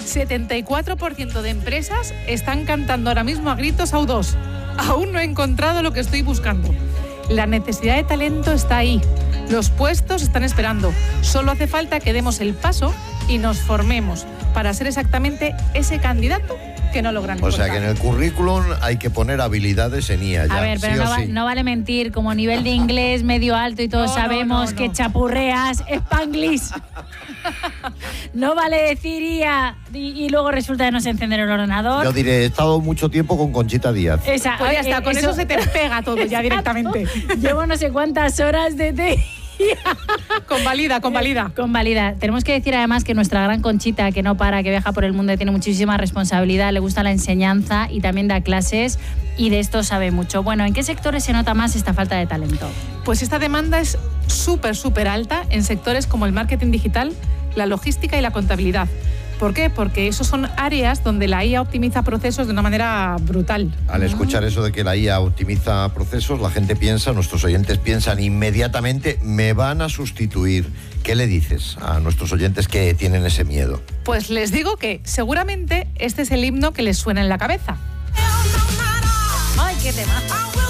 74% de empresas están cantando ahora mismo a gritos A2. Aún no he encontrado lo que estoy buscando. La necesidad de talento está ahí. Los puestos están esperando. Solo hace falta que demos el paso y nos formemos para ser exactamente ese candidato que no logran encontrar. O sea que en el currículum hay que poner habilidades en IA. A ver, pero no vale mentir, como nivel de inglés medio alto y todos sabemos que chapurreas Spanglish. No vale decir IA y luego resulta de no se encender el ordenador. Yo diré, he estado mucho tiempo con Conchita Díaz. Pues ya está, con eso se te pega todo ya directamente. Llevo no sé cuántas horas de Convalida. Convalida. Tenemos que decir además que nuestra gran Conchita, que no para, que viaja por el mundo y tiene muchísima responsabilidad, le gusta la enseñanza y también da clases y de esto sabe mucho. Bueno, ¿en qué sectores se nota más esta falta de talento? Pues esta demanda es súper alta en sectores como el marketing digital, la logística y la contabilidad. ¿Por qué? Porque esos son áreas donde la IA optimiza procesos de una manera brutal. Al escuchar eso de que la IA optimiza procesos, la gente piensa, nuestros oyentes piensan inmediatamente, me van a sustituir. ¿Qué le dices a nuestros oyentes que tienen ese miedo? Pues les digo que seguramente este es el himno que les suena en la cabeza. ¡Ay, qué tema!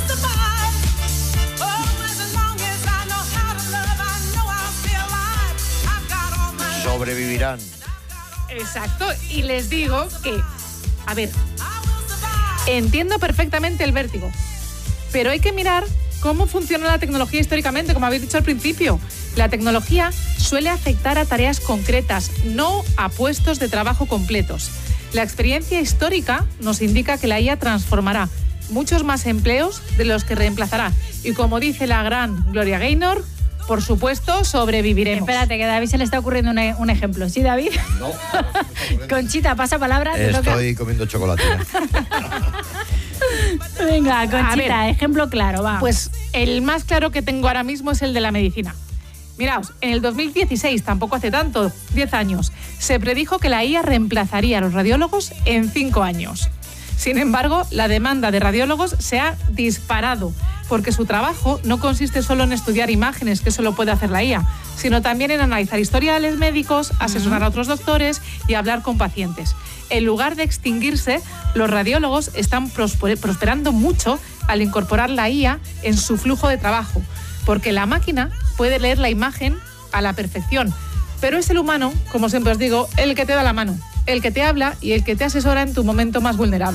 Sobrevivirán. Exacto, y les digo que, a ver, entiendo perfectamente el vértigo, pero hay que mirar cómo funciona la tecnología históricamente, como habéis dicho al principio. La tecnología suele afectar a tareas concretas, no a puestos de trabajo completos. La experiencia histórica nos indica que la IA transformará muchos más empleos de los que reemplazará. Y como dice la gran Gloria Gaynor, por supuesto, sobreviviremos. Espérate, que a David se le está ocurriendo un ejemplo. ¿Sí, David? No. Conchita, pasa palabra. Estoy comiendo chocolatina. Venga, Conchita, ver, ejemplo claro, va. Pues el más claro que tengo ahora mismo es el de la medicina. Miraos, en el 2016, tampoco hace tanto, 10 años, se predijo que la IA reemplazaría a los radiólogos en 5 años. Sin embargo, la demanda de radiólogos se ha disparado, porque su trabajo no consiste solo en estudiar imágenes, que eso lo puede hacer la IA, sino también en analizar historiales médicos, asesorar a otros doctores y hablar con pacientes. En lugar de extinguirse, los radiólogos están prosperando mucho al incorporar la IA en su flujo de trabajo, porque la máquina puede leer la imagen a la perfección, pero es el humano, como siempre os digo, el que te da la mano, el que te habla y el que te asesora en tu momento más vulnerable.